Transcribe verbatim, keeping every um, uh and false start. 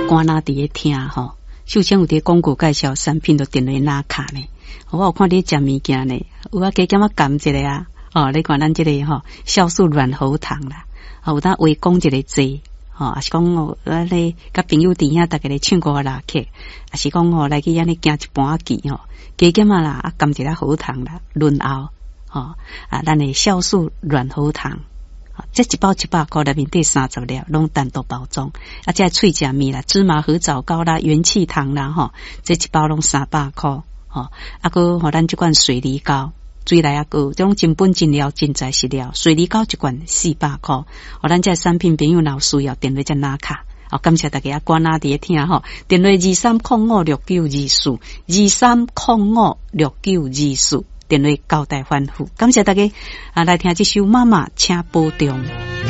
关哪伫咧听吼。秀清有伫广告介绍产品，都电话拿卡呢。我有看你食物件呢，有啊加减啊含一个啊。哦，你看咱这个吼酵素软喉糖啦，哦有当微讲一个字。哦，也是讲哦，咱咧甲朋友伫遐，大家咧唱歌拉客，也是讲哦，来去安尼行一半记吼，加减啊啦，啊含一粒喉糖啦，润喉，吼啊，咱的酵素软喉糖，这一包一百块，内面底三十粒，拢单独包装，啊，这脆食面啦，芝麻和枣糕啦，元气糖啦，吼，这一包拢三百块，吼，啊个互咱这款水梨膏。水来啊个，这种真本真料真材实料，水梨膏一罐四百块。哦，咱这产品朋友若有需要，电话再拿卡。哦，感谢大家啊，关哪伫听吼，电话二三零五六九二四，二三零五六九二四，电话交代反复。感谢大家啊，来听这首妈妈请保重。